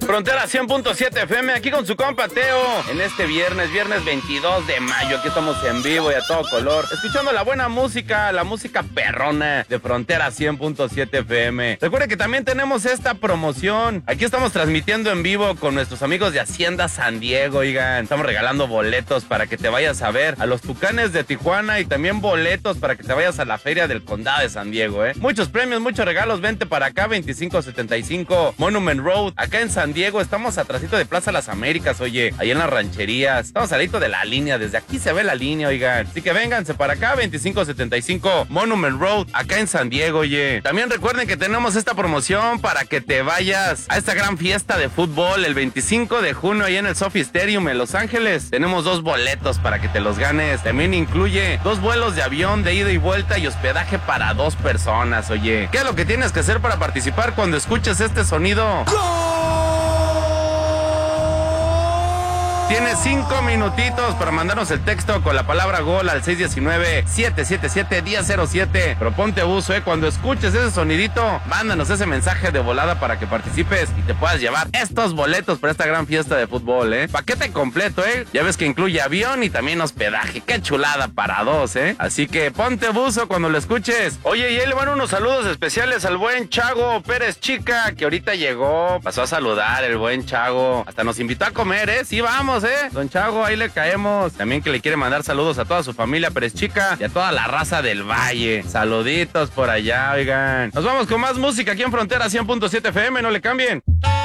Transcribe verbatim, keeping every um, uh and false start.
Frontera cien punto siete F M, aquí con su compa Teo. En este viernes, viernes veintidós de mayo, aquí estamos en vivo y a todo color, escuchando la buena música, la música perrona de Frontera cien punto siete F M. Recuerde que también tenemos esta promoción. Aquí estamos transmitiendo en vivo con nuestros amigos de Hacienda San Diego, oigan. Estamos regalando boletos para que te vayas a ver a los Tucanes de Tijuana y también boletos para que te vayas a la Feria del Condado de San Diego, ¿eh? Muchos premios, muchos regalos. Vente para acá, veinticinco setenta y cinco Monument Road, acá en San Diego. Estamos atrasito de Plaza Las Américas, oye, ahí en las rancherías. Estamos al ladito de la línea, desde aquí se ve la línea, oigan. Así que vénganse para acá, veinticinco setenta y cinco Monument Road, acá en San Diego, oye. También recuerden que tenemos esta promoción para que te vayas a esta gran fiesta de fútbol el veinticinco de junio ahí en el Sophie Stadium en Los Ángeles. Tenemos dos boletos para que te los ganes. También incluye dos vuelos de avión de ida y vuelta y hospedaje para dos personas, oye. ¿Qué es lo que tienes que hacer para participar cuando escuches este sonido? Tienes cinco minutitos para mandarnos el texto con la palabra gol al seis uno nueve, siete siete siete, uno cero cero siete. Pero ponte abuso, eh. Cuando escuches ese sonidito, mándanos ese mensaje de volada para que participes y te puedas llevar estos boletos para esta gran fiesta de fútbol, eh. Paquete completo, eh. Ya ves que incluye avión y también hospedaje. Qué chulada para dos, eh. Así que ponte abuso cuando lo escuches. Oye, y ahí le van unos saludos especiales al buen Chago Pérez Chica, que ahorita llegó. Pasó a saludar el buen Chago. Hasta nos invitó a comer, eh. Sí, vamos. ¿Eh? Don Chago, ahí le caemos. También que le quiere mandar saludos a toda su familia Pérez Chica y a toda la raza del Valle. Saluditos por allá, oigan. Nos vamos con más música aquí en Frontera cien punto siete F M, no le cambien.